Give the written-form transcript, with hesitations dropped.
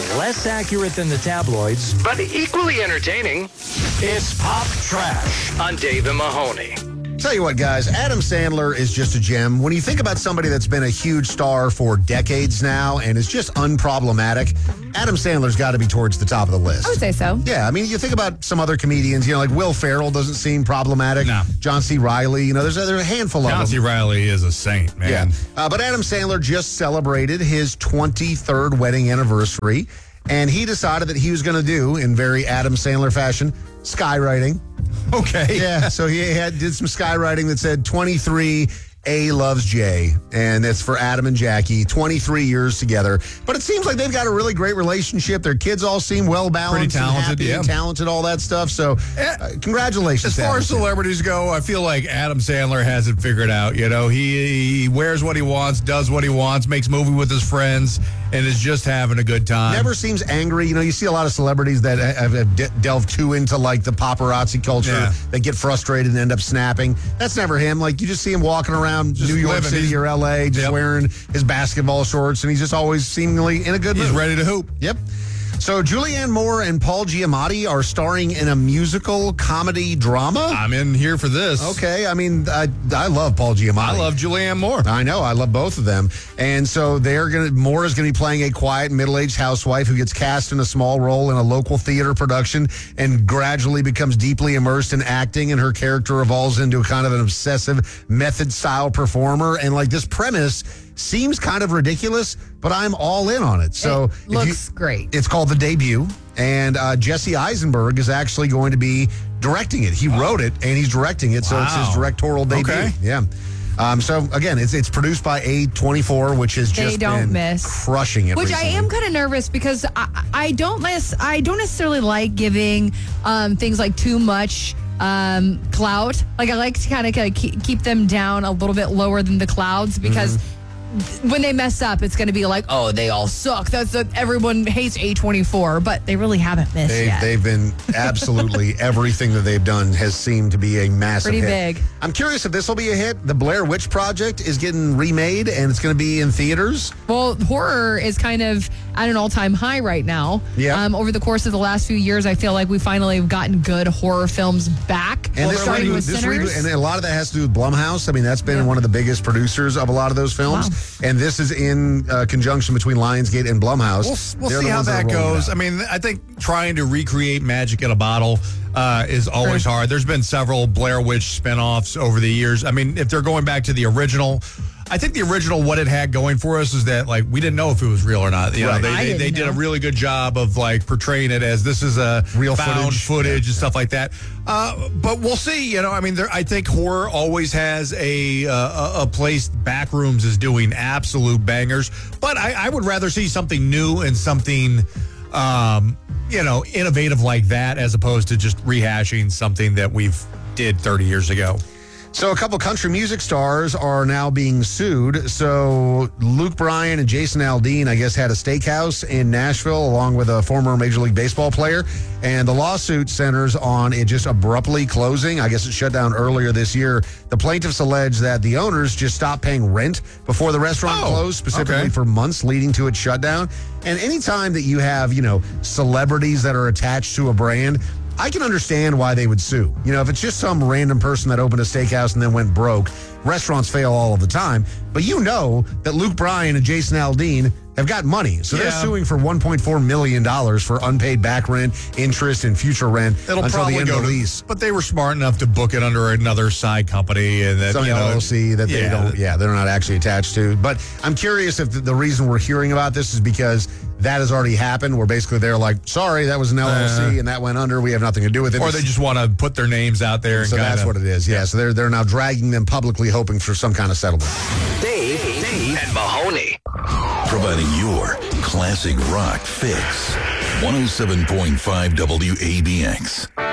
Less accurate than the tabloids, but equally entertaining. It's Pop Trash on Dave and Mahoney. Tell you what, guys, Adam Sandler is just a gem. When you think about somebody that's been a huge star for decades now and is just unproblematic, Adam Sandler's got to be towards the top of the list. I would say so. Yeah, I mean, you think about some other comedians, like Will Ferrell doesn't seem problematic. No. John C. Reilly, there's a handful of them. John C. Reilly is a saint, man. Yeah. But Adam Sandler just celebrated his 23rd wedding anniversary, and he decided that he was going to do, in very Adam Sandler fashion, skywriting. Okay. Yeah, so he did some skywriting that said 23 A loves J, and that's for Adam and Jackie, 23 years together. But it seems like they've got a really great relationship. Their kids all seem well-balanced, pretty talented, and happy and talented, all that stuff. So congratulations. As far as celebrities go, I feel like Adam Sandler has it figured out. He wears what he wants, does what he wants, makes movie with his friends, and is just having a good time. Never seems angry. You see a lot of celebrities that have delved too into like the paparazzi culture. Yeah. They get frustrated and end up snapping. That's never him. Like, you just see him walking around Just New York living. City or L.A. just wearing his basketball shorts, and he's just always seemingly in a good mood. He's ready to hoop. Yep. So Julianne Moore and Paul Giamatti are starring in a musical comedy drama. I'm in here for this. Okay, I mean, I love Paul Giamatti. I love Julianne Moore. I know, I love both of them. And so Moore is going to be playing a quiet, middle-aged housewife who gets cast in a small role in a local theater production and gradually becomes deeply immersed in acting, and her character evolves into kind of an obsessive method-style performer. And like, this premise seems kind of ridiculous, but I'm all in on it. So it looks great. It's called The Debut, and Jesse Eisenberg is actually going to be directing it. He wrote it, and he's directing it, so it's his directorial debut. Okay. Yeah. So again, it's produced by A24, which has just been crushing it. Which recently. I am kind of nervous because I don't necessarily like giving things like too much clout. Like, I like to kind of keep them down a little bit lower than the clouds, because when they mess up, it's going to be like, oh, they all suck. Everyone hates A24, but they really haven't missed yet. They've been absolutely everything that they've done has seemed to be a massive Pretty hit. big. I'm curious if this will be a hit. The Blair Witch Project is getting remade, and it's going to be in theaters. Well, horror is kind of at an all-time high right now. Yeah. Over the course of the last few years, I feel like we finally have gotten good horror films back. And starting with Sinners. and a lot of that has to do with Blumhouse. I mean, that's been one of the biggest producers of a lot of those films. Wow. And this is in conjunction between Lionsgate and Blumhouse. We'll They're see the how ones that are rolling it goes. out. I mean, I think trying to recreate magic in a bottle is always hard. There's been several Blair Witch spinoffs over the years. I mean, if they're going back to the original, I think the original, what it had going for us is that, like, we didn't know if it was real or not. They did a really good job of, like, portraying it as this is a real found footage and stuff like that. But we'll see. I mean, I think horror always has a place. Backrooms is doing absolute bangers. But I would rather see something new and something innovative like that, as opposed to just rehashing something that we've did 30 years ago. So a couple country music stars are now being sued. So Luke Bryan and Jason Aldean, I guess, had a steakhouse in Nashville along with a former Major League Baseball player. And the lawsuit centers on it just abruptly closing. I guess it shut down earlier this year. The plaintiffs allege that the owners just stopped paying rent before the restaurant closed, specifically for months leading to its shutdown. And anytime that you have, celebrities that are attached to a brand, I can understand why they would sue. If it's just some random person that opened a steakhouse and then went broke, restaurants fail all of the time. But that Luke Bryan and Jason Aldean have got money. So they're suing for $1.4 million for unpaid back rent, interest, and future rent until the end of the lease. But they were smart enough to book it under another side company. And that, some LLC that they're not actually attached to. But I'm curious if the reason we're hearing about this is because that has already happened, where basically they're like, sorry, that was an LLC and that went under. We have nothing to do with it. Or they just want to put their names out there. So that's what it is. Yeah. So they're now dragging them publicly, hoping for some kind of settlement. Dave and Mahoney. Providing your classic rock fix. 107.5 WABX.